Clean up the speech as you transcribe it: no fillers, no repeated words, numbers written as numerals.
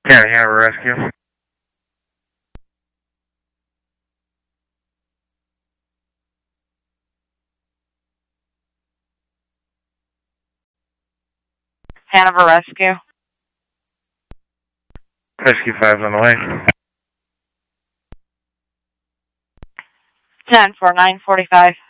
Yeah, Hanover Rescue. Hanover Rescue. Rescue 5's on the way. 10-4945.